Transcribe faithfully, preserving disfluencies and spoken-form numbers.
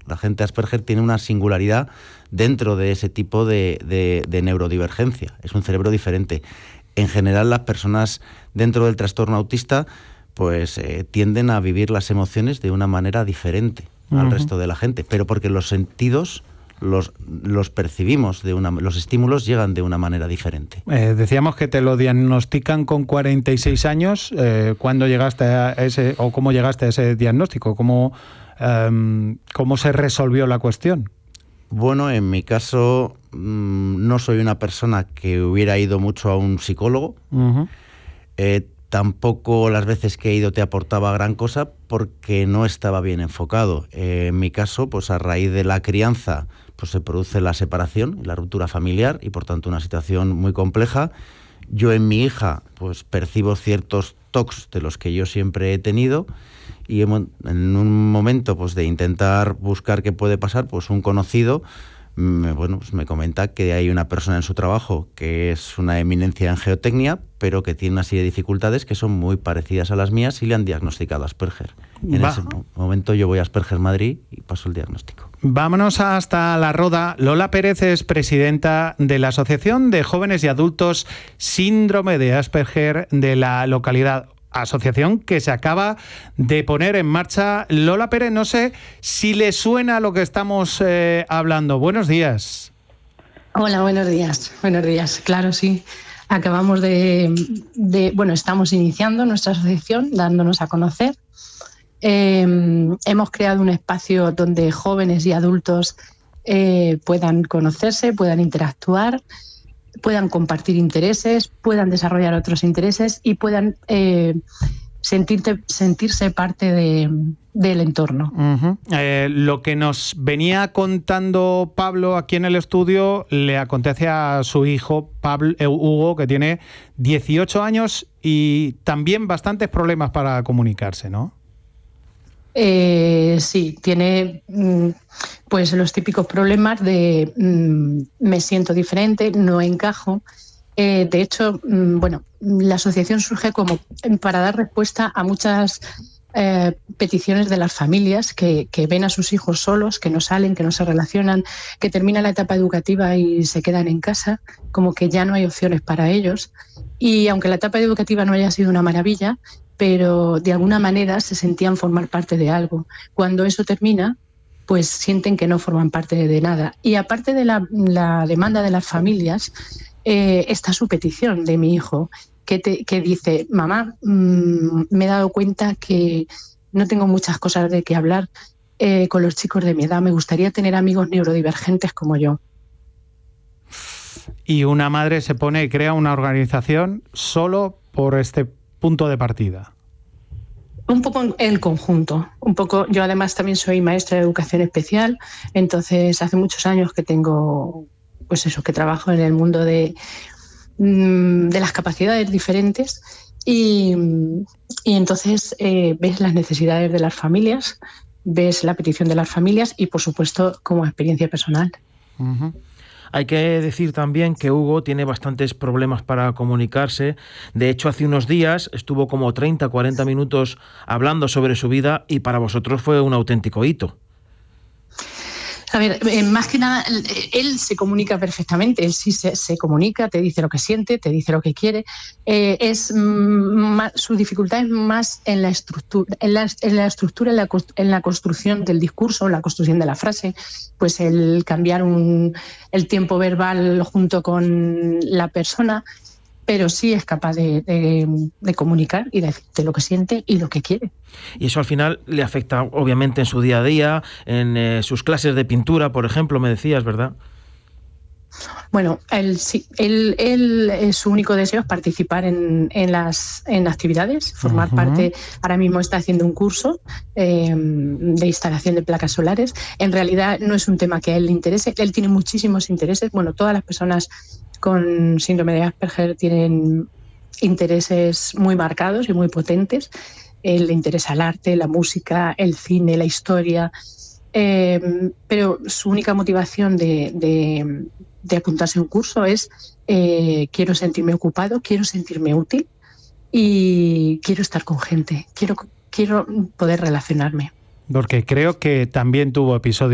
La gente Asperger tiene una singularidad dentro de ese tipo de, de, de neurodivergencia. Es un cerebro diferente. En general, las personas dentro del trastorno autista pues eh, tienden a vivir las emociones de una manera diferente uh-huh. al resto de la gente, pero porque los sentidos los, los percibimos, de una, los estímulos llegan de una manera diferente. Eh, decíamos que te lo diagnostican con cuarenta y seis años. Eh, ¿Cuándo llegaste a ese, o cómo llegaste a ese diagnóstico? ¿Cómo, um, cómo se resolvió la cuestión? Bueno, en mi caso mmm, no soy una persona que hubiera ido mucho a un psicólogo. Uh-huh. Eh, Tampoco las veces que he ido te aportaba gran cosa porque no estaba bien enfocado. Eh, en mi caso, pues a raíz de la crianza, pues se produce la separación y la ruptura familiar y por tanto una situación muy compleja. Yo en mi hija pues percibo ciertos tocs de los que yo siempre he tenido y en un momento pues de intentar buscar qué puede pasar, pues un conocido me, bueno, pues me comenta que hay una persona en su trabajo que es una eminencia en geotecnia, pero que tiene una serie de dificultades que son muy parecidas a las mías y le han diagnosticado Asperger. En Va. ese momento yo voy a Asperger Madrid y paso el diagnóstico. Vámonos hasta La Roda. Lola Pérez es presidenta de la Asociación de Jóvenes y Adultos Síndrome de Asperger de la localidad. Asociación que se acaba de poner en marcha. Lola Pérez, no sé si le suena lo que estamos eh, hablando. Buenos días. Hola, buenos días. Buenos días. Claro, sí. Acabamos de, de bueno, estamos iniciando nuestra asociación, dándonos a conocer. Eh, hemos creado un espacio donde jóvenes y adultos eh, puedan conocerse, puedan interactuar, puedan compartir intereses, puedan desarrollar otros intereses y puedan eh, sentirte, sentirse parte de, del entorno. Uh-huh. Eh, lo que nos venía contando Pablo aquí en el estudio le acontece a su hijo Pablo, eh, Hugo, que tiene dieciocho años y también bastantes problemas para comunicarse, ¿no? Eh, sí, tiene pues los típicos problemas de mmm, me siento diferente, no encajo. Eh, de hecho, mmm, bueno, la asociación surge como para dar respuesta a muchas eh, peticiones de las familias que, que ven a sus hijos solos, que no salen, que no se relacionan, que terminan la etapa educativa y se quedan en casa, como que ya no hay opciones para ellos. Y aunque la etapa educativa no haya sido una maravilla, pero de alguna manera se sentían formar parte de algo. Cuando eso termina, pues sienten que no forman parte de nada. Y aparte de la, la demanda de las familias, eh, está su petición de mi hijo, que, te, que dice, mamá, mmm, me he dado cuenta que no tengo muchas cosas de qué hablar eh, con los chicos de mi edad. Me gustaría tener amigos neurodivergentes como yo. Y una madre se pone y crea una organización solo por este punto de partida. Un poco en conjunto, un poco. Yo además también soy maestra de educación especial, entonces hace muchos años que tengo, pues eso, que trabajo en el mundo de, de las capacidades diferentes y, y entonces eh, ves las necesidades de las familias, ves la petición de las familias y por supuesto como experiencia personal. Uh-huh. Hay que decir también que Hugo tiene bastantes problemas para comunicarse. De hecho, hace unos días estuvo como treinta, cuarenta minutos hablando sobre su vida y para vosotros fue un auténtico hito. A ver, eh, más que nada, él, él se comunica perfectamente, él sí se, se comunica, te dice lo que siente, te dice lo que quiere. Eh, es más, su dificultad es más en la estructura, en la, en la estructura, en la, en la construcción del discurso, en la construcción de la frase, pues el cambiar un, el tiempo verbal junto con la persona, pero sí es capaz de, de, de comunicar y de decirte lo que siente y lo que quiere. Y eso al final le afecta obviamente en su día a día, en eh, sus clases de pintura, por ejemplo, me decías, ¿verdad? Bueno, él, sí, él, él, él su único deseo es participar en, en las en actividades, formar uh-huh. parte. Ahora mismo está haciendo un curso eh, de instalación de placas solares. En realidad no es un tema que a él le interese, él tiene muchísimos intereses. Bueno, todas las personas con síndrome de Asperger tienen intereses muy marcados y muy potentes. Él le interesa el arte, la música, el cine, la historia, eh, pero su única motivación de, de, de apuntarse a un curso es eh, quiero sentirme ocupado, quiero sentirme útil y quiero estar con gente, quiero, quiero poder relacionarme. Porque creo que también tuvo episodios